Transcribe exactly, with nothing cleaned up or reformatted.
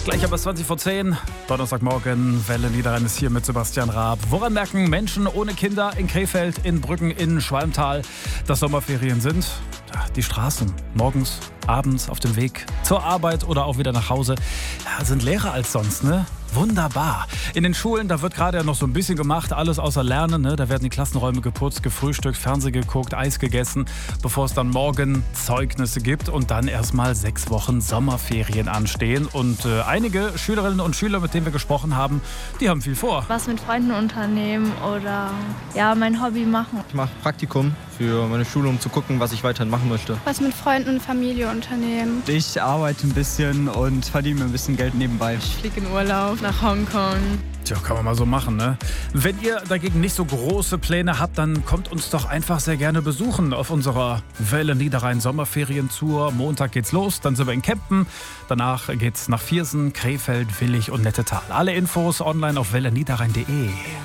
Gleich aber zwanzig vor zehn, Donnerstagmorgen, Welle Niederrhein ist hier mit Sebastian Raab. Woran merken Menschen ohne Kinder in Krefeld, in Brüggen, in Schwalmtal, dass Sommerferien sind? Die Straßen, morgens, abends auf dem Weg zur Arbeit oder auch wieder nach Hause, ja, sind leerer als sonst, ne? Wunderbar. In den Schulen, da wird gerade ja noch so ein bisschen gemacht, alles außer Lernen. Ne? Da werden die Klassenräume geputzt, gefrühstückt, Fernsehen geguckt, Eis gegessen, bevor es dann morgen Zeugnisse gibt und dann erstmal sechs Wochen Sommerferien anstehen. Und äh, einige Schülerinnen und Schüler, mit denen wir gesprochen haben, die haben viel vor. Was mit Freunden unternehmen oder ja, mein Hobby machen. Ich mache Praktikum für meine Schule, um zu gucken, was ich weiterhin machen möchte. Was mit Freunden und Familie unternehmen. Ich arbeite ein bisschen und verdiene mir ein bisschen Geld nebenbei. Ich fliege in Urlaub nach Hongkong. Tja, kann man mal so machen, ne? Wenn ihr dagegen nicht so große Pläne habt, dann kommt uns doch einfach sehr gerne besuchen auf unserer Welle Niederrhein Sommerferientour. Montag geht's los, dann sind wir in Kempen. Danach geht's nach Viersen, Krefeld, Willich und Nettetal. Alle Infos online auf welle niederrhein punkt de.